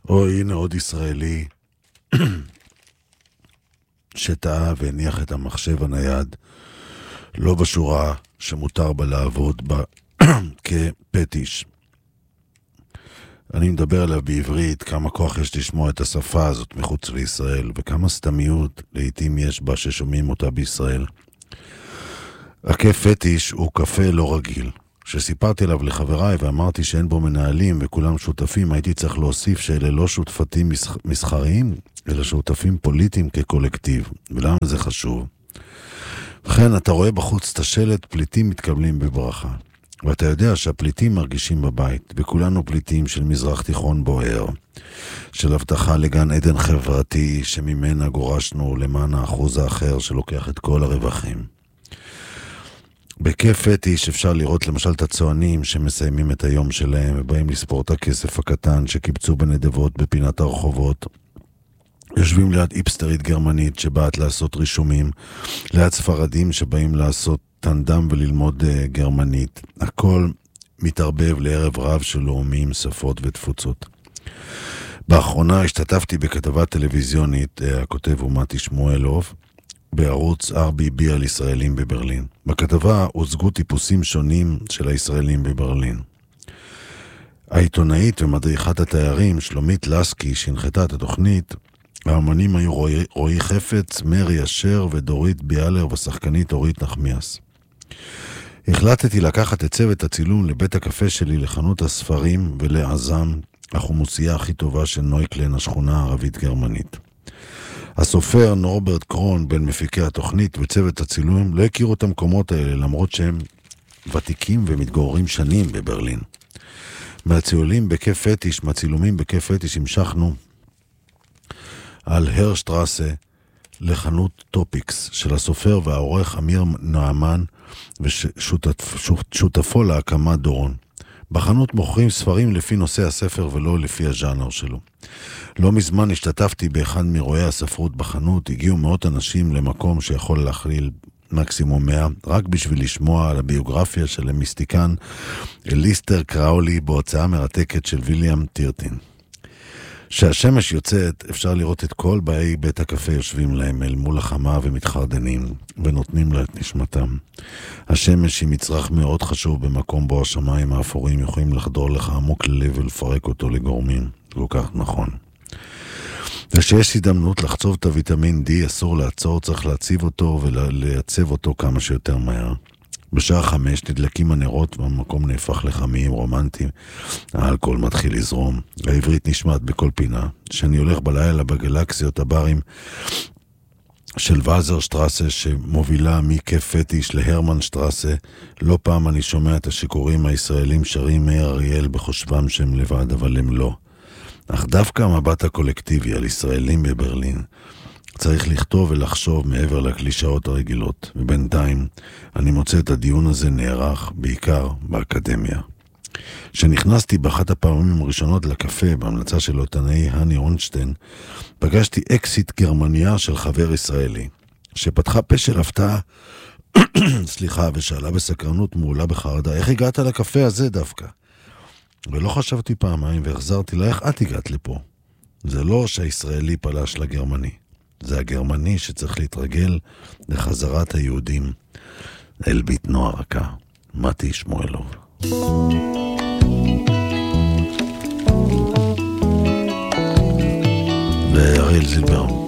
הנה עוד ישראלי שטעה והניח את המחשב הנייד לא בשורה שמותר בה לעבוד בה כפטיש. אני מדבר עליו בעברית, כמה כוח יש לשמוע את השפה הזאת מחוץ לישראל, וכמה סתמיות לעתים יש בה ששומעים אותה בישראל. הכפטיש הוא קפה לא רגיל. כשסיפרתי עליו לחבריי ואמרתי שאין בו מנהלים וכולם שותפים, הייתי צריך להוסיף שאלה לא שותפים מסחריים, אלא שותפים פוליטיים כקולקטיב. ולמה זה חשוב? וכן, אתה רואה בחוץ את השלט, פליטים מתקבלים בברכה. ואתה יודע שהפליטים מרגישים בבית, וכולנו פליטים של מזרח תיכון בוער, של הבטחה לגן עדן חברתי שממנה גורשנו למען האחוז האחר שלוקח את כל הרווחים. בכיף פטיש אפשר לראות למשל את הצוענים שמסיימים את היום שלהם ובאים לספור את הכסף הקטן שקיבצו בנדבות בפינת הרחובות. יושבים ליד איפסטרית גרמנית שבאת לעשות רישומים, ליד ספרדים שבאים לעשות תנדם וללמוד גרמנית. הכל מתערבב לערב רב של לאומים, שפות ותפוצות. באחרונה השתתפתי בכתבה טלוויזיונית, הכותב הוא מתי שמואלוב, בערוץ RBB על ישראלים בברלין. בכתבה הוצגו טיפוסים שונים של הישראלים בברלין. העיתונאית ומדריכת התיירים שלומית לסקי שהנחתה את התוכנית, האמנים היו רועי חפץ, מרי אשר ודורית ביאלר ושחקנית אורית נחמיאס. החלטתי לקחת את צוות הצילום לבית הקפה שלי, לחנות הספרים ולעזם, החומוסייה הכי טובה של נויקלן, השכונה הערבית גרמנית. הסופר נורברט קרון, בין מפיקי התוכנית וצוות הצילום, לא הכירו את המקומות האלה, למרות שהם ותיקים ומתגוררים שנים בברלין. מהצילומים בכיף פטיש, מהצילומים בכיף פטיש, המשכנו על הרשטרסה לחנות טופיקס של הסופר והעורך אמיר נעמן ושותפו להקמת דורון. בחנות מוכרים ספרים לפי נושא הספר ולא לפי הז'אנר שלו. לא מזמן השתתפתי באחד מרואי הספרות בחנות, הגיעו מאות אנשים למקום שיכול להכליל מקסימום 100, רק בשביל לשמוע על הביוגרפיה של המיסטיקן ליסטר קראולי בהוצאה מרתקת של ויליאם טירטין. כשהשמש יוצאת, אפשר לראות את כל באי בית הקפה יושבים להם אל מול החמה ומתחרדנים, ונותנים לה את נשמתם. השמש היא מצרך מאוד חשוב במקום בו השמיים האפורים יכולים לחדור לך עמוק ללב ולפרק אותו לגורמים. כל כך נכון. וכשיש הזדמנות לחצוב את הוויטמין D, אסור לעצור, צריך להציב אותו ולייצב אותו כמה שיותר מהר. בשעה 5 נדלקים הנרות והמקום נהפך לחמיים רומנטיים. האלכוהול מתחיל לזרום. העברית נשמעת בכל פינה. כשאני הולך בלילה בגלקסיות הברים של ואזר שטרסה שמובילה מכיף פטיש להרמן שטרסה, לא פעם אני שומע את השיקורים הישראלים שרים מאיר אריאל בחושבם שהם לבד, אבל הם לא. אך דווקא המבט הקולקטיבי על ישראלים בברלין צריך לכתוב ולחשוב מעבר לקלישאות הרגילות, ובינתיים אני מוצא את הדיון הזה נערך בעיקר באקדמיה. כשנכנסתי באחת הפעמים הראשונות לקפה בהמלצה של עיתונאי הני אונשטיין, פגשתי אקסיט גרמניה של חבר ישראלי, שפתחה פה של הפתעה, ושאלה בסקרנות מעולה בחרדה, איך הגעת לקפה הזה דווקא? ולא חשבתי פעמיים והחזרתי לה, איך את הגעת לפה? זה לא שהישראלי פלש לגרמני. זה הגרמני שצריך להתרגל לחזרת היהודים אל ביתנו הרכה. מתי שמואלוב. ואריאל זילבר.